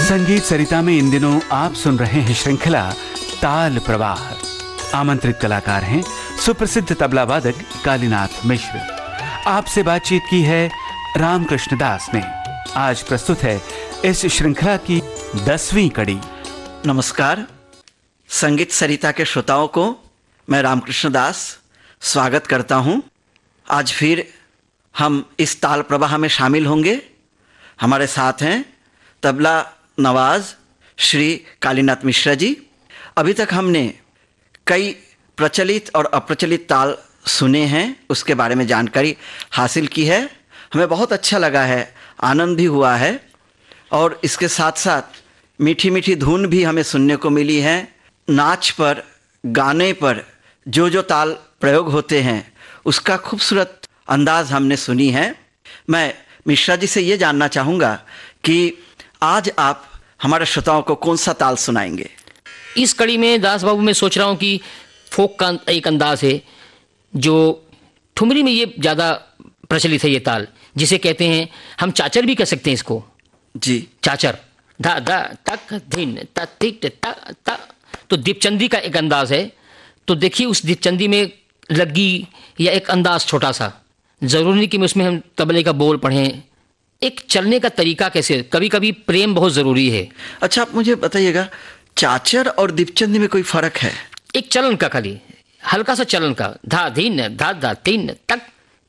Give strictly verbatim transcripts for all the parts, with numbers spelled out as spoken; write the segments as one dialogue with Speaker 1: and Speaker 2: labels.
Speaker 1: संगीत सरिता में इन दिनों आप सुन रहे हैं श्रृंखला ताल प्रवाह। आमंत्रित कलाकार हैं सुप्रसिद्ध तबला वादक कालीनाथ मिश्र। आपसे बातचीत की है रामकृष्ण दास ने। आज प्रस्तुत है इस श्रृंखला की दसवीं कड़ी।
Speaker 2: नमस्कार संगीत सरिता के श्रोताओं को मैं रामकृष्ण दास स्वागत करता हूं। आज फिर हम इस ताल प्रवाह में शामिल होंगे। हमारे साथ हैं तबला नवाज श्री कालीनाथ मिश्रा जी। अभी तक हमने कई प्रचलित और अप्रचलित ताल सुने हैं, उसके बारे में जानकारी हासिल की है। हमें बहुत अच्छा लगा है, आनंद भी हुआ है और इसके साथ साथ मीठी मीठी धुन भी हमें सुनने को मिली है। नाच पर, गाने पर जो जो ताल प्रयोग होते हैं उसका खूबसूरत अंदाज हमने सुनी है। मैं मिश्रा जी से ये जानना चाहूँगा कि आज आप हमारे श्रोताओं को कौन सा ताल सुनाएंगे?
Speaker 3: इस कड़ी में दास बाबू मैं सोच रहा हूँ कि फोक का एक अंदाज है जो ठुमरी में ये ज़्यादा प्रचलित है, ये ताल जिसे कहते हैं, हम चाचर भी कह सकते हैं इसको
Speaker 2: जी।
Speaker 3: चाचर धा धा तक धिन त तिट त त। तो दीपचंदी का एक अंदाज है। तो देखिए उस दीपचंदी में लग्गी या एक अंदाज छोटा सा, ज़रूरी नहीं कि मैं उसमें हम तबले का बोल पढ़ें। एक चलने का तरीका कैसे, कभी कभी प्रेम बहुत ज़रूरी है।
Speaker 2: अच्छा, आप मुझे बताइएगा चाचर और दीपचंदी में कोई फर्क है?
Speaker 3: एक चलन का, खाली हल्का सा चलन का, धा धीन धा धा तीन तक,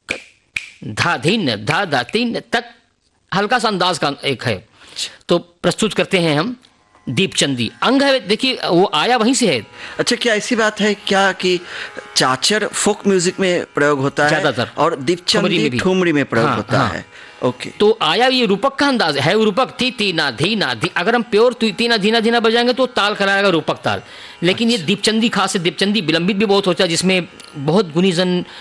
Speaker 3: धा धीन धा धा तीन तक, हल्का सा अंदाज का एक है। तो प्रस्तुत करते हैं हम दीपचंदी। अंग है, देखिए वो आया वहीं से है।
Speaker 2: अच्छा, क्या ऐसी बात है क्या कि चाचर फोक म्यूजिक में प्रयोग होता है
Speaker 3: ज़्यादातर
Speaker 2: और दीपचंदी ठुमरी में प्रयोग
Speaker 3: हाँ,
Speaker 2: होता
Speaker 3: हाँ।
Speaker 2: है? ओके।
Speaker 3: तो आया ये रूपक का अंदाज है, रूपक ती तीना धीना धी। अगर हम प्योर तीना धीना धीना बजाएंगे तो ताल कराएगा रूपक ताल। लेकिन अच्छा। ये दीपचंदी खास है। दीपचंदी विलंबित भी बहुत होता है जिसमें बहुत गुनीजन